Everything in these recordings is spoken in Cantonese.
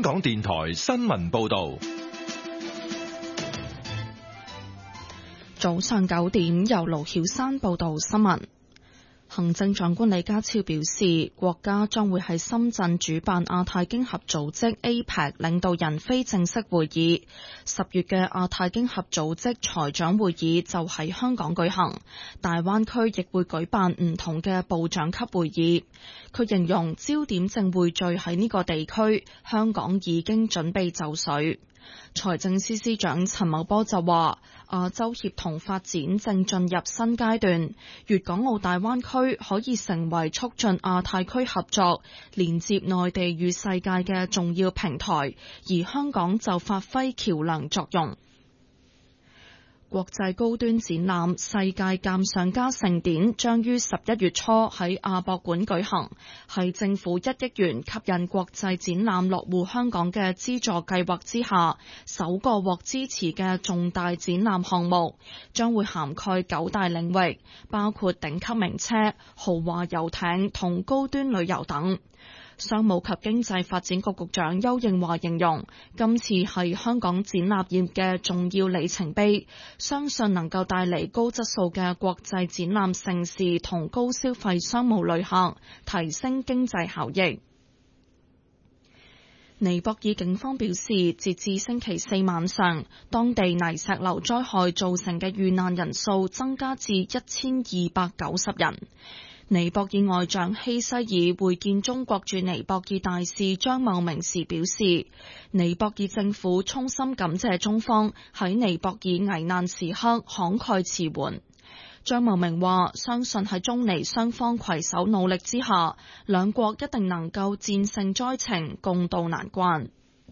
港電台新聞報道。 早上9點，由盧曉山報道新聞。行政長官李家超表示，國家將會喺深圳主辦亞太經合組織 APEC 領導人非正式會議。10月嘅亞太經合組織財長會議就喺香港舉行，大灣區亦會舉辦唔同嘅部長級會議。佢形容焦點正匯聚喺呢個地區，香港已經準備就緒。財政司司長陳茂波就話，亞洲協同發展正進入新階段，粵港澳大灣區可以成為促進亞太區合作、連接內地與世界嘅重要平台，而香港就發揮橋樑作用。國際高端展覽世界鑑賞家盛典將於11月初喺亞博館舉行，係政府1億元吸引國際展覽落戶香港嘅資助計劃之下，首個獲支持嘅重大展覽項目，將會涵蓋9大領域，包括頂級名車、豪華遊艇同高端旅遊等。商務及經濟發展局局長丘應樺形容，今次係香港展覽業嘅重要里程碑，相信能夠帶嚟高質素嘅國際展覽盛事同高消費商務旅客，提升經濟效益。尼泊爾警方表示，截至星期四晚上，當地泥石流災害造成嘅遇難人數增加至1290人。尼泊爾外長希西爾會見中國駐尼泊爾大使張茂明時表示，尼泊爾政府衷心感謝中方喺尼泊爾危難時刻慷慨辭援。張茂明話，相信喺中尼雙方攜手努力之下，兩國一定能夠戰勝災情，共渡難關。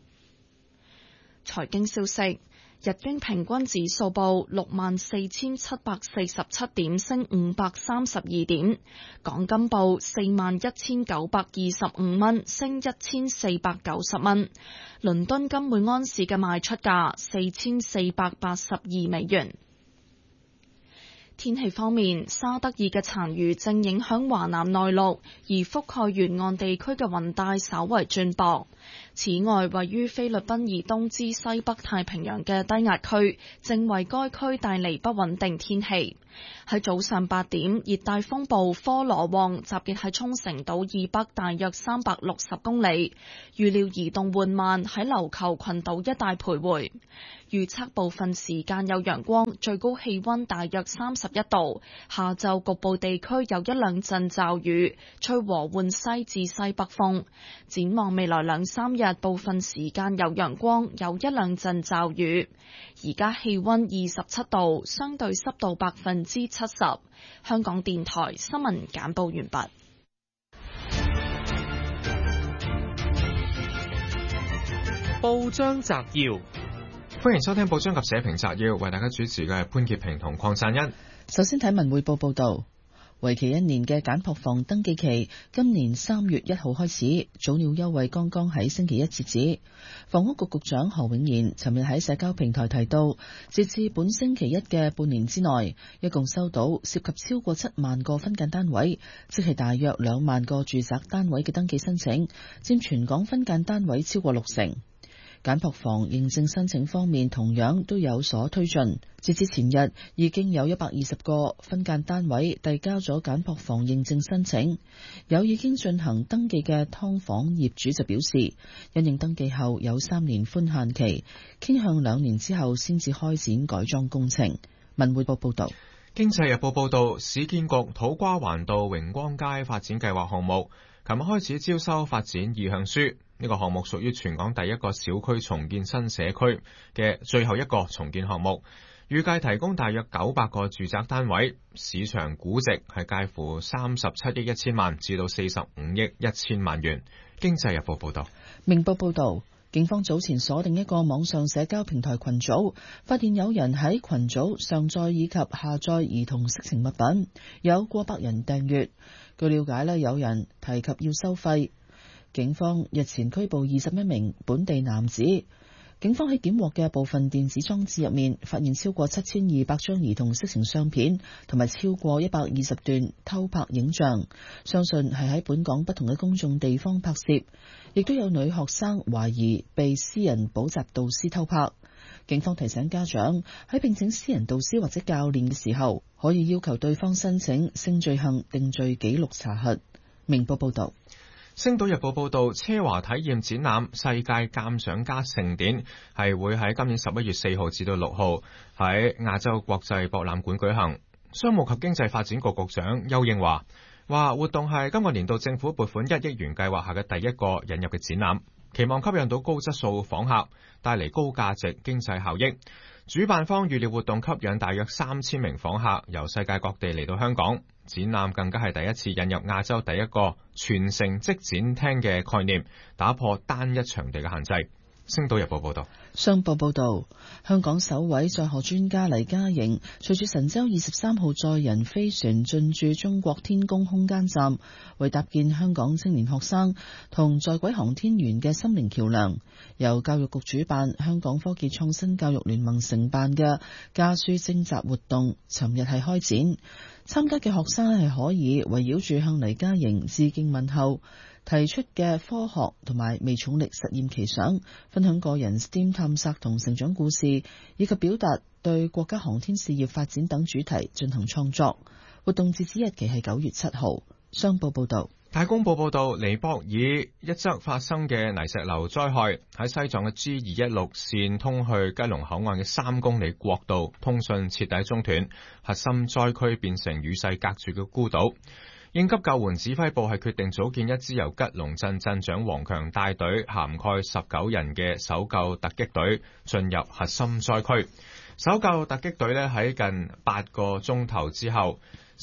財經消息，日經平均指數報64,747點，升532點；港金報41,925蚊，升1,490蚊；倫敦金每安士嘅賣出價4,482美元。天氣方面，沙德爾嘅殘餘正影響華南內陸，而覆蓋沿岸地區嘅雲帶稍為轉薄。此外，位於菲律賓以東至西北太平洋嘅低壓區，正為該區帶嚟不穩定天氣。喺早上8點，熱帶風暴科羅旺集結喺沖繩島以北大約360公里，預料移動緩慢喺琉球群島一帶徘徊。預測部分時間有陽光，最高氣溫大約31度。下晝局部地區有一兩陣驟雨，吹和緩西至西北風。展望未來2、3日，部分時間有陽光，有一兩陣驟雨。而家氣溫27度，相對濕度70%。香港電台新聞簡報完畢。 報章摘要。歡迎收聽報章及社評摘要，為大家主持嘅係潘潔平同鄺贊恩。 首先睇文匯報報道，為期1年嘅簡樸房登記期今年3月1號開始，早鳥優惠剛剛喺星期一截止。房屋局局長何永賢尋日喺社交平台提到，截至本星期一嘅半年之內，一共收到涉及超過7萬個分間單位，即係大約2萬個住宅單位嘅登記申請，佔全港分間單位超過60%。簡樸房認證申請方面同樣都有所推進，截至前日已經有120個分間單位遞交咗簡樸房認證申請。有已經進行登記嘅劏房業主就表示，因應登記後有3年寬限期，傾向2年之後先至開展改裝工程。文匯報報道。 經濟日報報道，市建局土瓜灣道榮光街發展計劃項目琴日開始招收發展意向書。呢個項目屬於全港第一個小區重建新社區嘅最後一個重建項目，預計提供大約900個住宅單位，市場估值係介乎37億1千萬至到45億1千萬元。經濟日報報道。 明報報道，警方早前鎖定一個網上社交平台群組，發現有人喺群組上載以及下載兒童色情物品，有過百人訂閱。據了解有人提及要收費。警方日前拘捕21名本地男子， 警方喺檢獲嘅部分電子裝置入面，發現超過7200張兒童色情相片，同埋超過120段偷拍影像，相信係喺本港不同嘅公眾地方拍攝，亦都有女學生懷疑被私人補習導師偷拍。警方提醒家長喺聘請私人導師或者教練嘅時候，可以要求對方申請性罪行定罪記錄查核。明報報道。 星島日報報道，奢華體驗展覽世界鑑賞家盛典係會喺今年11月4號至到6號喺亞洲國際博覽館舉行。商務及經濟發展局局長邱應華話，活動係今個年度政府撥款1億元計劃下嘅第一個引入嘅展覽，期望吸引到高質素訪客，帶嚟高價值經濟效益。主辦方預料活動吸引大約3000名訪客由世界各地嚟到香港。展覽更加係第一次引入亞洲第一個全城即展廳嘅概念，打破單一場地嘅限制。星島日報報道。 商報報道，香港首位載荷專家黎嘉瑩隨住神舟23號載人飛船進駐中國天宮空間站，為搭建香港青年學生同在軌航天員嘅心靈橋樑，由教育局主辦、香港科技創新教育聯盟承辦嘅家書徵集活動，尋日係開展。參加嘅學生係可以圍繞住向黎嘉瑩致敬問候，提出嘅科學同埋微重力實驗奇想，分享個人 STEAM 探索同成長故事，以及表達對國家航天事業發展等主題進行創作。活動截止日期係9月7號。商報報道。 大公報報道，尼泊爾一則發生嘅泥石流災害，喺西藏嘅 G216 線通去吉隆口岸嘅3公里國道通訊徹底中斷，核心災區變成與世隔絕嘅孤島。應急救援指揮部係決定組建一支由吉隆鎮鎮長黃強帶隊，涵蓋19人嘅搜救突擊隊進入核心災區。搜救突擊隊喺近8個鐘頭之後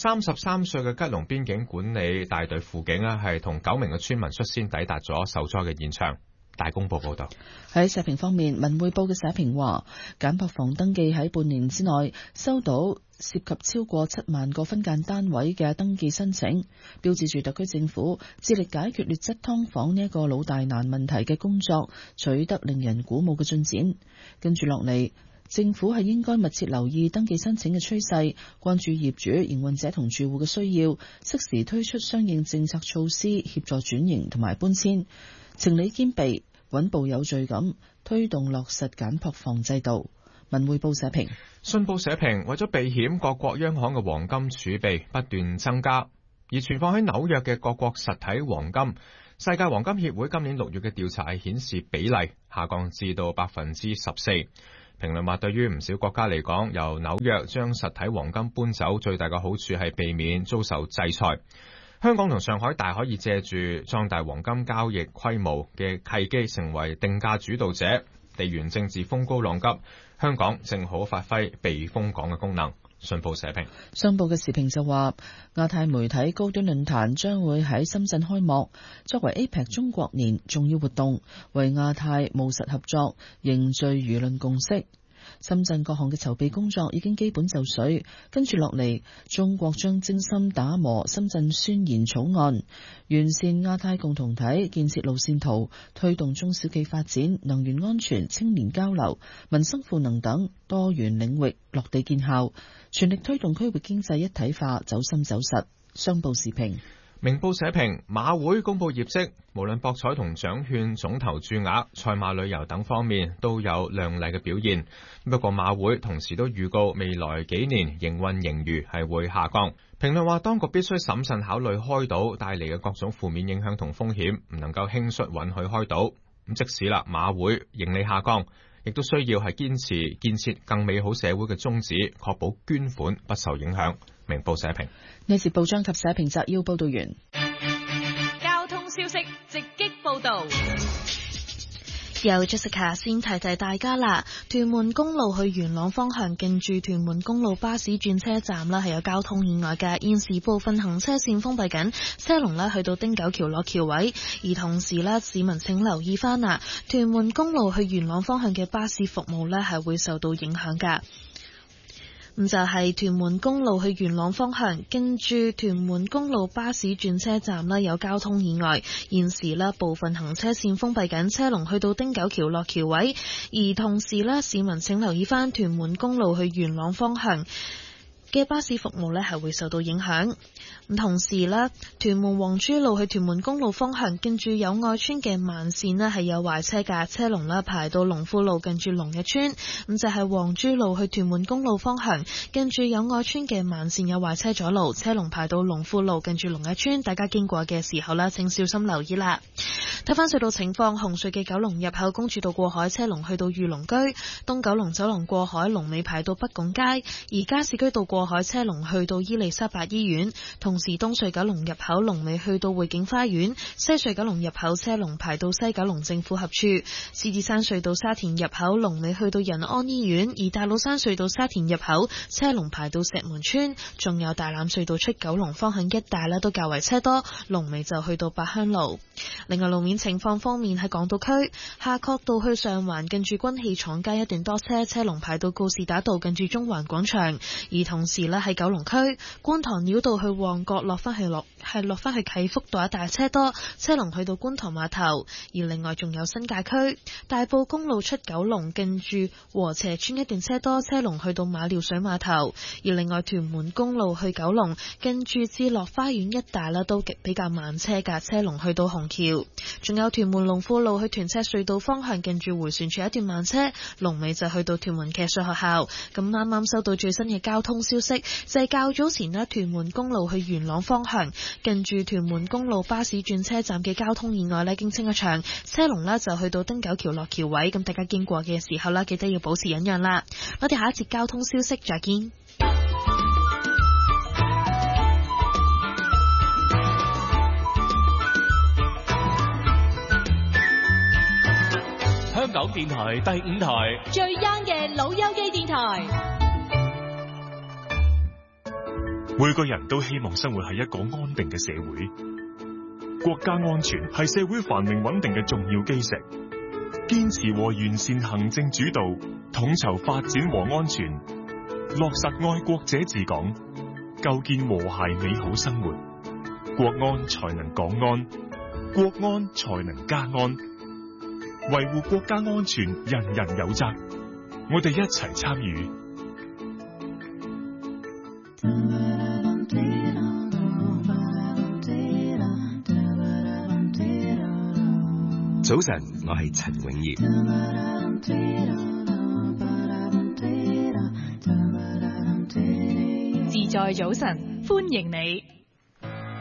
，33歲嘅吉隆邊境管理大隊輔警係同9名嘅村民率先抵達咗受災嘅現場。大公報報道。 喺社評方面，文匯報嘅社評話，簡樸房登記喺半年之內收到涉及超過7萬個分間單位嘅登記申請，標誌住特區政府致力解決劣質劏房呢一個老大難問題嘅工作取得令人鼓舞嘅進展。跟住落嚟，政府係應該密切留意登記申請嘅趨勢，關注業主、營運者同住戶嘅需要，適時推出相應政策措施協助轉型同埋搬遷，情理兼備，穩步有序咁推動落實簡樸房制度。文匯報社評。 信報社評，為咗避險，各國央行嘅黃金儲備不斷增加，而存放喺紐約嘅各國實體黃金，世界黃金協會今年6月嘅調查係顯示比例下降至到14%。評論話，對於唔少國家嚟講，由紐約將實體黃金搬走，最大嘅好處係避免遭受制裁。香港同上海大可以借住壯大黃金交易規模嘅契機，成為定價主導者。地緣政治風高浪急，香港正好發揮避風港嘅功能。信報社評。 商報嘅時評就話，亞太媒體高端論壇將會喺深圳開幕，作為 APEC 中國年重要活動，為亞太務實合作凝聚輿論共識。深圳各項嘅籌備工作已經基本就緒，跟住落嚟，中國將精心打磨深圳宣言草案，完善亞太共同體建設路線圖，推動中小企發展、能源安全、青年交流、民生賦能等多元領域落地見效，全力推動區域經濟一體化走深走實。商報時評。 明報社評，馬會公布業績，無論博彩同獎券總投注額、賽馬旅遊等方面都有亮麗嘅表現。不過馬會同時都預告未來幾年營運盈餘係會下降。評論話，當局必須審慎考慮開賭帶嚟嘅各種負面影響同風險，唔能夠輕率允許開賭。咁即使馬會盈利下降，亦都需要係堅持建設更美好社會嘅宗旨，確保捐款不受影響。明報社評。 呢節報章及社評摘要報道完。 交通消息直擊報道。 由 Jessica 先提提大家啦，屯門公路去元朗方向近住屯門公路巴士轉車站啦，係有交通意外嘅，現時部分行車線封閉緊，車龍呢去到汀九橋落橋位，而同時呢，市民請留意翻啊，屯門公路去元朗方向嘅巴士服務呢係會受到影響㗎。 咁就係屯門公路去元朗方向，跟住屯門公路巴士轉車站啦，有交通意外，現時啦部分行車線封閉緊，車龍去到汀九橋落橋位。而同時啦，市民請留意翻屯門公路去元朗方向嘅巴士服務呢係會受到影響。咁同時呢，屯門黃珠路去屯門公路方向，跟住友愛村嘅慢線呢係有壞車架，車龍啦排到龍富路近住龍日村。咁就係黃珠路去屯門公路方向，跟住友愛村嘅慢線有壞車阻路，車龍排到龍富路近住龍日村。大家經過嘅時候呢，請小心留意啦。睇翻隧道情況，紅隧嘅九龍入口公主道過海車龍去到御龍居，東九龍走廊過海龍尾排到北拱街，而加士居道過海車龍去到伊利沙伯醫院。同時東隧九龍入口龍尾去到匯景花園，西隧九龍入口車龍排到西九龍政府合署，獅子山隧道沙田入口龍尾去到仁安醫院，而大老山隧道沙田入口車龍排到石門村，仲有大欖隧道出九龍方向一帶都較為車多，龍尾就去到八鄉路。另外路面情況方面，喺港島區夏慤道去上環近住軍器廠街一段多車，車龍排到告士打道近住中環廣場。而同時喺九龍區觀塘繞道去旺角落翻去啟福道一帶車多，車龍去到觀塘碼頭。而另外仲有新界區大埔公路出九龍近住禾輋村一段車多，車龍去到馬料水碼頭。而另外屯門公路去九龍近住置樂花園一帶都比較慢車㗎，車龍去到紅橋。仲有屯門龍富路去屯赤隧道方向近住回旋處一段慢車，龍尾就去到屯門騎術學校。咁啱啱收到最新嘅交通消息，就係較早前屯門公路去元朗方向近住屯門公路巴士轉車站嘅交通意外經清一場，車龍就去到汀九橋落橋位。咁大家經過嘅時候記得要保持忍讓啦。我哋下一節交通消息再見。 香港電台第5台最 young 嘅老友記電台。 每個人都希望生活喺一個安定嘅社會，國家安全係社會繁榮穩定嘅重要基石。堅持和完善行政主導，統籌發展和安全，落實愛國者治港，構建和諧美好生活，國安才能港安，國安才能家安。維護國家安全，人人有責，我哋一齊參與。 早晨，我係陳永業。 自在早晨，歡迎你。